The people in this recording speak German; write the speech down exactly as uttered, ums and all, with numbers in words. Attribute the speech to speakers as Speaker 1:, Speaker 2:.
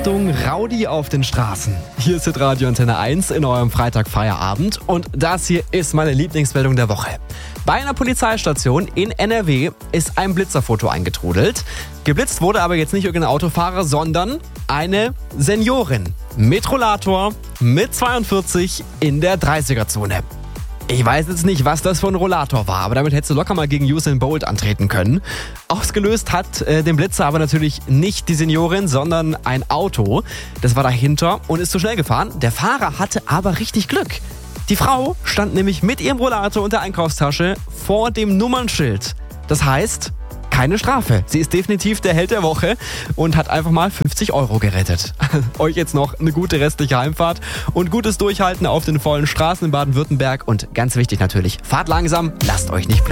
Speaker 1: Achtung, Rowdy auf den Straßen. Hier ist Radio Antenne eins in eurem Freitagfeierabend und das hier ist meine Lieblingsmeldung der Woche. Bei einer Polizeistation in N R W ist ein Blitzerfoto eingetrudelt. Geblitzt wurde aber jetzt nicht irgendein Autofahrer, sondern eine Seniorin mit Rollator mit zweiundvierzig in der dreißiger-Zone. Ich weiß jetzt nicht, was das für ein Rollator war, aber damit hättest du locker mal gegen Usain Bolt antreten können. Ausgelöst hat äh, den Blitzer aber natürlich nicht die Seniorin, sondern ein Auto. Das war dahinter und ist zu schnell gefahren. Der Fahrer hatte aber richtig Glück. Die Frau stand nämlich mit ihrem Rollator und der Einkaufstasche vor dem Nummernschild. Das heißt, keine Strafe. Sie ist definitiv der Held der Woche und hat einfach mal fünfzig Euro gerettet. Euch jetzt noch eine gute restliche Heimfahrt und gutes Durchhalten auf den vollen Straßen in Baden-Württemberg. Und ganz wichtig natürlich, fahrt langsam, lasst euch nicht blitzen.